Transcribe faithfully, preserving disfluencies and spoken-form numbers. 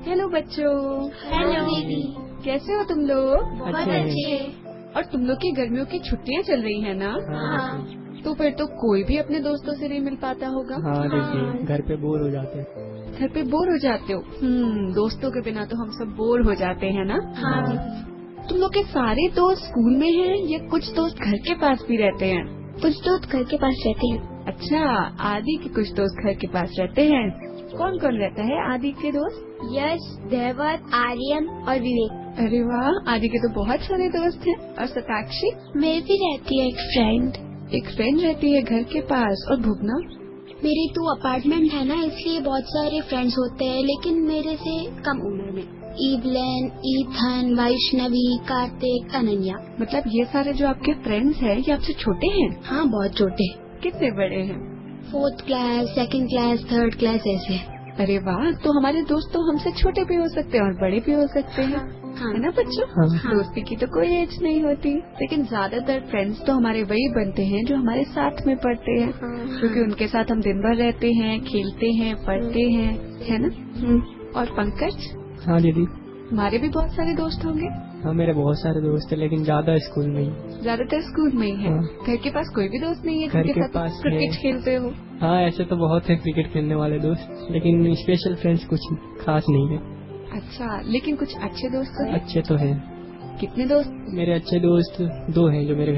Hello बच्चों। Hello दीदी। कैसे हो तुम लोग? बहुत अच्छे। और तुम लोग की गर्मियों की छुट्टियां चल रही है ना? हाँ। तो फिर तो कोई भी अपने दोस्तों से नहीं मिल पाता होगा। हाँ दीदी, घर पे बोर हो जाते हैं। घर पे बोर हो जाते हो? हम्म दोस्तों के बिना तो हम सब बोर हो जाते हैं ना। हाँ। तुम लोग के सारे दोस्त स्कूल में हैं या कुछ दोस्त घर के पास भी रहते हैं? कुछ दोस्त घर के पास रहते हैं। अच्छा, आदि के कुछ दोस्त घर के पास रहते हैं। कौन कौन रहता है आदि के दोस्त? यश, देवत, आर्यन और विवेक। अरे वाह, आदि के तो बहुत सारे दोस्त हैं। और सताक्षी? मेरी भी रहती है एक फ्रेंड। एक फ्रेंड रहती है घर के पास। और भुवना? मेरी तो अपार्टमेंट है ना, इसलिए बहुत सारे फ्रेंड्स होते हैं, लेकिन मेरे से कम उम्र में। इवलेन, ईथन, वैष्णवी, कार्तिक, अनन्या। मतलब ये सारे जो आपके फ्रेंड्स हैं ये आपसे छोटे हैं? हाँ, बहुत छोटे। कितने बड़े हैं? Fourth class, second class, third class ऐसे। अरे वाह, तो हमारे दोस्त तो हमसे छोटे भी हो सकते हैं और बड़े भी हो सकते हैं। हाँ। है ना बच्चों? हाँ। दोस्ती की तो कोई एज नहीं होती। लेकिन ज्यादातर फ्रेंड्स तो हमारे वही बनते हैं जो हमारे साथ में पढ़ते हैं, क्योंकि उनके साथ हम दिन भर रहते हैं, खेलते हैं, पढ़ते हैं, है ना? और पंकज? हाँ दीदी। हमारे भी बहुत सारे दोस्त होंगे। हाँ, मेरे बहुत सारे दोस्त हैं, लेकिन ज्यादा स्कूल में ही। ज्यादातर स्कूल में ही है। हाँ। घर के पास कोई भी दोस्त नहीं है घर जिनके के साथ पास क्रिकेट है। खेलते हो? हाँ, ऐसे तो बहुत है क्रिकेट खेलने वाले दोस्त, लेकिन स्पेशल फ्रेंड्स कुछ खास नहीं है। अच्छा, लेकिन कुछ अच्छे दोस्त तो हैं? अच्छे तो हैं। कितने दोस्त? मेरे अच्छे दोस्त दो हैं जो मेरे